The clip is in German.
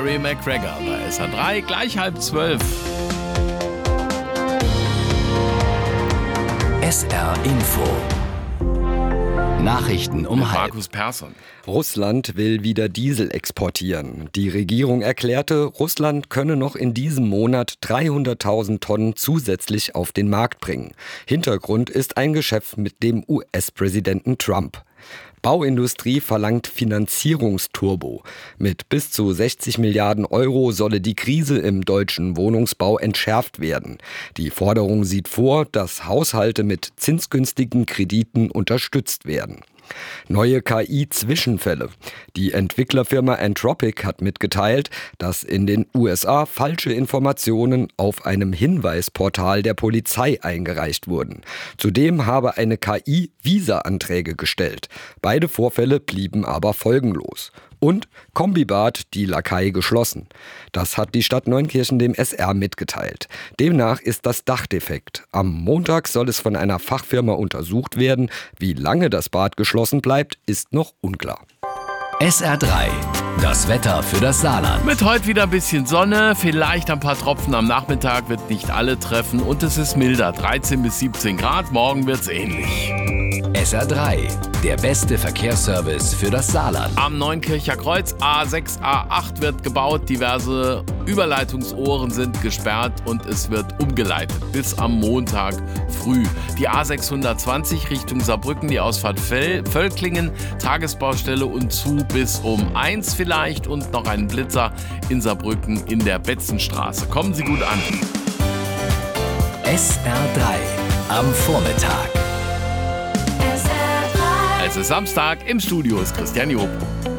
Harry McGregor bei SR3, gleich 11:30. SR Info. Nachrichten um halb. Markus Persson. Russland will wieder Diesel exportieren. Die Regierung erklärte, Russland könne noch in diesem Monat 300.000 Tonnen zusätzlich auf den Markt bringen. Hintergrund ist ein Geschäft mit dem US-Präsidenten Trump. Bauindustrie verlangt Finanzierungsturbo. Mit bis zu 60 Milliarden Euro solle die Krise im deutschen Wohnungsbau entschärft werden. Die Forderung sieht vor, dass Haushalte mit zinsgünstigen Krediten unterstützt werden. Neue KI-Zwischenfälle. Die Entwicklerfirma Anthropic hat mitgeteilt, dass in den USA falsche Informationen auf einem Hinweisportal der Polizei eingereicht wurden. Zudem habe eine KI Visa-Anträge gestellt. Beide Vorfälle blieben aber folgenlos. Und Kombibad, die Lakai, geschlossen. Das hat die Stadt Neunkirchen dem SR mitgeteilt. Demnach ist das Dach defekt. Am Montag soll es von einer Fachfirma untersucht werden. Wie lange das Bad geschlossen bleibt, ist noch unklar. SR3, das Wetter für das Saarland. Mit heute wieder ein bisschen Sonne, vielleicht ein paar Tropfen am Nachmittag, wird nicht alle treffen und es ist milder, 13 bis 17 Grad, morgen wird's ähnlich. SR3, der beste Verkehrsservice für das Saarland. Am Neunkircher Kreuz A6, A8 wird gebaut, diverse Überleitungsohren sind gesperrt und es wird umgeleitet bis am Montag früh. Die A620 Richtung Saarbrücken, die Ausfahrt Völklingen, Tagesbaustelle und zu bis um 1 vielleicht und noch einen Blitzer in Saarbrücken in der Betzenstraße. Kommen Sie gut an. SR3 am Vormittag. Es ist Samstag, im Studio ist Christian Job.